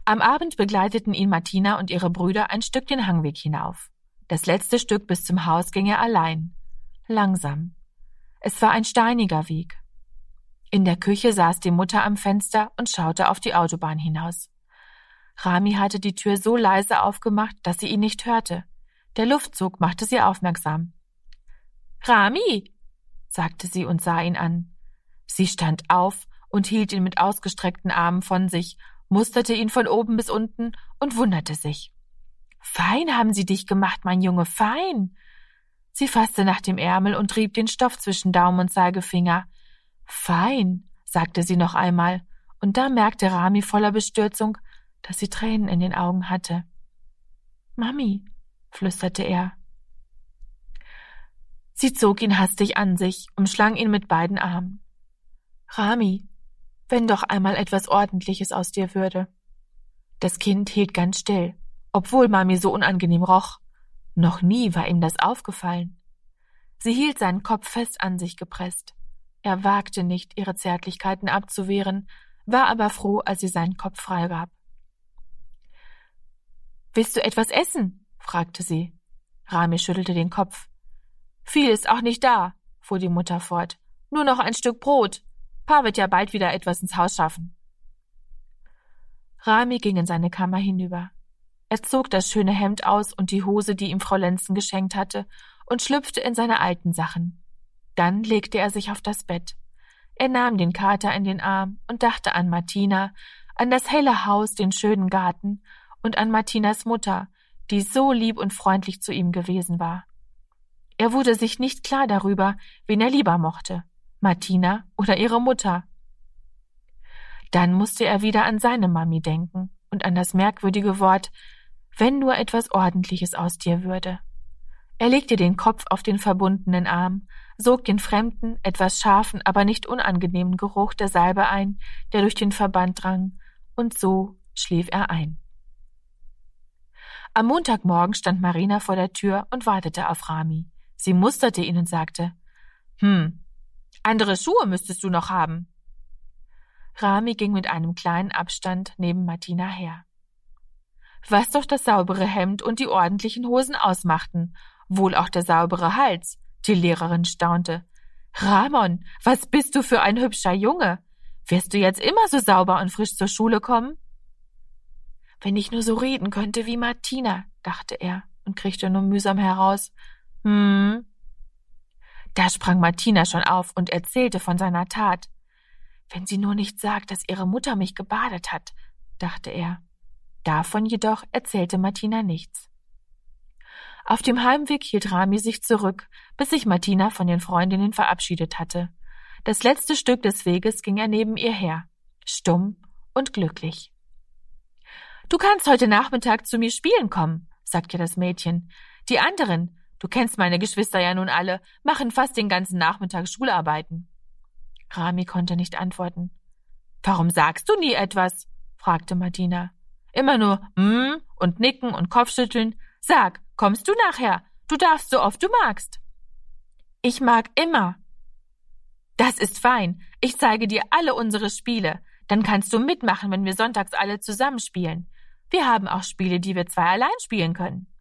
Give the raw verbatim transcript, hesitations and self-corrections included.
Am Abend begleiteten ihn Martina und ihre Brüder ein Stück den Hangweg hinauf. Das letzte Stück bis zum Haus ging er allein. Langsam. Es war ein steiniger Weg. In der Küche saß die Mutter am Fenster und schaute auf die Autobahn hinaus. Rami hatte die Tür so leise aufgemacht, dass sie ihn nicht hörte. Der Luftzug machte sie aufmerksam. »Rami«, sagte sie und sah ihn an. Sie stand auf und hielt ihn mit ausgestreckten Armen von sich, musterte ihn von oben bis unten und wunderte sich. »Fein haben sie dich gemacht, mein Junge, fein!« Sie fasste nach dem Ärmel und rieb den Stoff zwischen Daumen und Zeigefinger. »Fein«, sagte sie noch einmal, und da merkte Rami voller Bestürzung, dass sie Tränen in den Augen hatte. »Mami«, flüsterte er. Sie zog ihn hastig an sich, umschlang ihn mit beiden Armen. »Rami, wenn doch einmal etwas Ordentliches aus dir würde.« Das Kind hielt ganz still, obwohl Mami so unangenehm roch. Noch nie war ihm das aufgefallen. Sie hielt seinen Kopf fest an sich gepresst. Er wagte nicht, ihre Zärtlichkeiten abzuwehren, war aber froh, als sie seinen Kopf freigab. »Willst du etwas essen?« fragte sie. Rami schüttelte den Kopf. »Viel ist auch nicht da«, fuhr die Mutter fort. »Nur noch ein Stück Brot. Pa wird ja bald wieder etwas ins Haus schaffen.« Rami ging in seine Kammer hinüber. Er zog das schöne Hemd aus und die Hose, die ihm Frau Lenzen geschenkt hatte, und schlüpfte in seine alten Sachen. Dann legte er sich auf das Bett. Er nahm den Kater in den Arm und dachte an Martina, an das helle Haus, den schönen Garten und an Martinas Mutter, die so lieb und freundlich zu ihm gewesen war. Er wurde sich nicht klar darüber, wen er lieber mochte, Martina oder ihre Mutter. Dann musste er wieder an seine Mami denken und an das merkwürdige Wort, wenn nur etwas Ordentliches aus dir würde. Er legte den Kopf auf den verbundenen Arm, sog den fremden, etwas scharfen, aber nicht unangenehmen Geruch der Salbe ein, der durch den Verband drang, und so schlief er ein. Am Montagmorgen stand Marina vor der Tür und wartete auf Rami. Sie musterte ihn und sagte, »Hm, andere Schuhe müsstest du noch haben.« Rami ging mit einem kleinen Abstand neben Martina her. Was doch das saubere Hemd und die ordentlichen Hosen ausmachten, wohl auch der saubere Hals, die Lehrerin staunte. »Ramon, was bist du für ein hübscher Junge? Wirst du jetzt immer so sauber und frisch zur Schule kommen?« »Wenn ich nur so reden könnte wie Martina«, dachte er und kriegte nur mühsam heraus, »Hm.« Da sprang Martina schon auf und erzählte von seiner Tat. »Wenn sie nur nicht sagt, dass ihre Mutter mich gebadet hat«, dachte er. Davon jedoch erzählte Martina nichts. Auf dem Heimweg hielt Rami sich zurück, bis sich Martina von den Freundinnen verabschiedet hatte. Das letzte Stück des Weges ging er neben ihr her, stumm und glücklich. »Du kannst heute Nachmittag zu mir spielen kommen«, sagte das Mädchen. »Die anderen, du kennst meine Geschwister ja nun alle, machen fast den ganzen Nachmittag Schularbeiten.« Rami konnte nicht antworten. »Warum sagst du nie etwas?« fragte Martina. »Immer nur mm und nicken und Kopfschütteln. Sag, kommst du nachher? Du darfst so oft du magst.« »Ich mag immer.« »Das ist fein. Ich zeige dir alle unsere Spiele. Dann kannst du mitmachen, wenn wir sonntags alle zusammen spielen. Wir haben auch Spiele, die wir zwei allein spielen können.«